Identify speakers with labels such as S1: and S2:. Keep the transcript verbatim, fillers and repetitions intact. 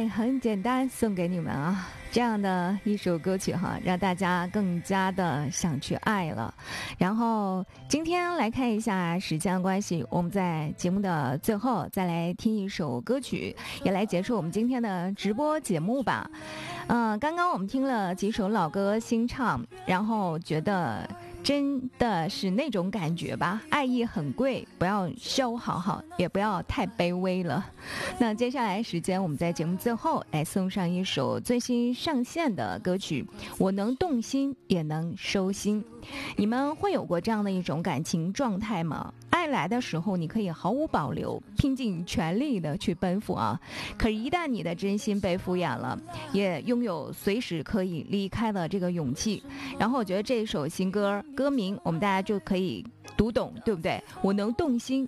S1: 很简单，送给你们啊，这样的一首歌曲哈，让大家更加的想去爱了。然后今天来看一下时间的关系，我们在节目的最后再来听一首歌曲，也来结束我们今天的直播节目吧。嗯、呃，刚刚我们听了几首老歌新唱，然后觉得真的是那种感觉吧，爱意很贵，不要消耗好，也不要太卑微了。那接下来时间，我们在节目最后来送上一首最新上线的歌曲，我能动心也能收心。你们会有过这样的一种感情状态吗？爱来的时候，你可以毫无保留，拼尽全力的去奔赴啊。可是，一旦你的真心被敷衍了，也拥有随时可以离开的这个勇气。然后，我觉得这首新歌歌名，我们大家就可以读懂，对不对？我能动心